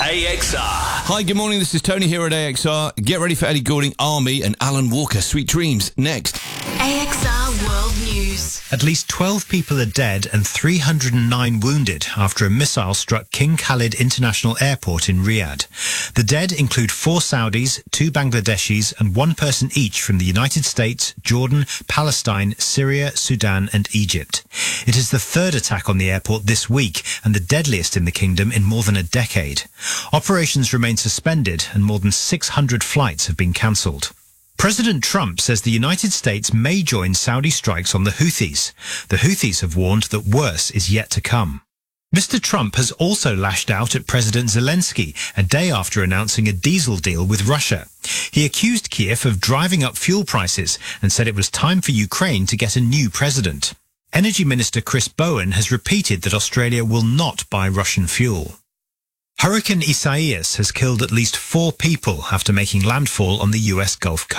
AXR. Hi, good morning. This is Tony here at AXR. Get ready for Ellie Goulding, Army and Alan Walker. Sweet dreams. Next. AXR World News. At least 12 people are dead and 309 wounded after a missile struck King Khalid International Airport in Riyadh. The dead include 4 Saudis, 2 Bangladeshis and 1 person each from the United States, Jordan, Palestine, Syria, Sudan and Egypt. It is the 3rd attack on the airport this week and the deadliest in the kingdom in more than a decade. Operations remain suspended and more than 600 flights have been cancelled. President Trump says the United States may join Saudi strikes on the Houthis. The Houthis have warned that worse is yet to come. Mr. Trump has also lashed out at President Zelensky a day after announcing a diesel deal with Russia. He accused Kiev of driving up fuel prices and said it was time for Ukraine to get a new president. Energy Minister Chris Bowen has repeated that Australia will not buy Russian fuel. Hurricane Isaias has killed at least 4 people after making landfall on the US Gulf Coast.